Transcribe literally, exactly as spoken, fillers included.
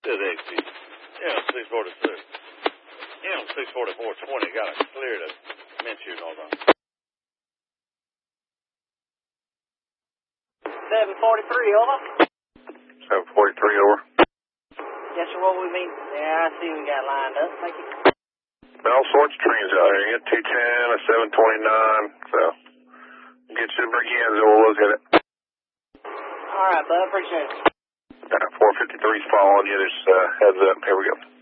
Did exit. Yeah, six forty-two. Yeah, six forty-four twenty. Got to clear to mention all that. seven forty-three, over. seven forty-three, over. Yes, sir, what we mean? Yeah, I see we got lined up. Thank you. Been all sorts of trains out here. You got two ten, a seven twenty-nine, so get you the Briganza, we'll look at it. All right, bud, appreciate it. Uh, four fifty-three's following you. There's uh, heads up. Here we go.